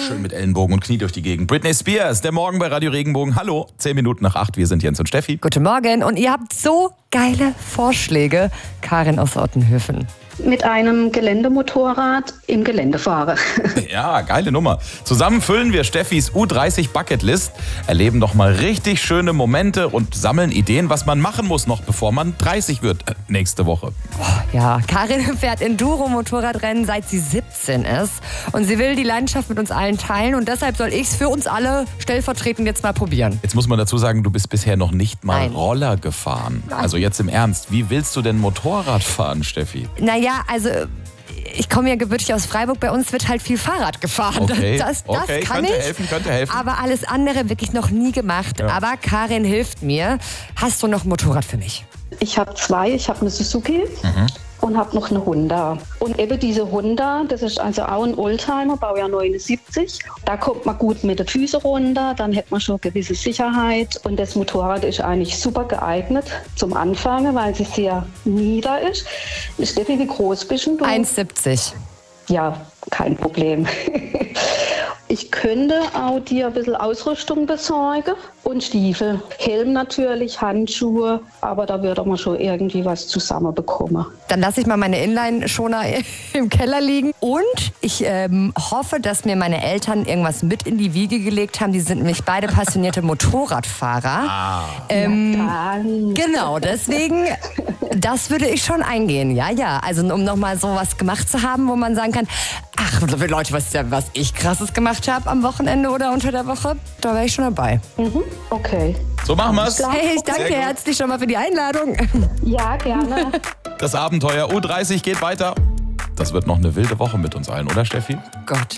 schön mit Ellenbogen und Knie durch die Gegend. Britney Spears, der Morgen bei Radio Regenbogen. Hallo, 10 Minuten nach 8. Wir sind Jens und Steffi. Guten Morgen und ihr habt so geile Vorschläge. Karin aus Ottenhöfen. Mit einem Geländemotorrad im Gelände fahre. Ja, geile Nummer. Zusammen füllen wir Steffis U30 Bucketlist, erleben doch mal richtig schöne Momente und sammeln Ideen, was man machen muss noch, bevor man 30 wird nächste Woche. Ja, Karin fährt Enduro-Motorradrennen, seit sie 17 ist. Und sie will die Leidenschaft mit uns allen teilen. Und deshalb soll ich es für uns alle stellvertretend jetzt mal probieren. Jetzt muss man dazu sagen, du bist bisher noch nicht mal Nein. Roller gefahren. Also jetzt im Ernst, wie willst du denn Motorrad fahren, Steffi? Naja, also ich komme ja gebürtig aus Freiburg, bei uns wird halt viel Fahrrad gefahren. Okay, Das kann könnte helfen. Aber alles andere wirklich noch nie gemacht. Ja. Aber Karin hilft mir. Hast du noch ein Motorrad für mich? Ich habe zwei. Ich habe eine Suzuki und habe noch eine Honda. Und eben diese Honda, das ist also auch ein Oldtimer, Baujahr 79. Da kommt man gut mit den Füßen runter, dann hat man schon gewisse Sicherheit. Und das Motorrad ist eigentlich super geeignet zum Anfangen, weil sie sehr nieder ist. Steffi, wie groß bist du? 1,70. Ja, kein Problem. Ich könnte auch dir ein bisschen Ausrüstung besorgen und Stiefel. Helm natürlich, Handschuhe, aber da würde man schon irgendwie was zusammenbekommen. Dann lasse ich mal meine Inline-Schoner im Keller liegen. Und ich hoffe, dass mir meine Eltern irgendwas mit in die Wiege gelegt haben. Die sind nämlich beide passionierte Motorradfahrer. Dann. Genau, deswegen, das würde ich schon eingehen. Ja. Also um nochmal sowas gemacht zu haben, wo man sagen kann, ach Leute, was ich Krasses gemacht habe am Wochenende oder unter der Woche, da wäre ich schon dabei. Okay. So machen wir's. Hey, ich danke Sehr gut. herzlich schon mal für die Einladung. Ja, gerne. Das Abenteuer U30 geht weiter. Das wird noch eine wilde Woche mit uns allen, oder Steffi? Gott.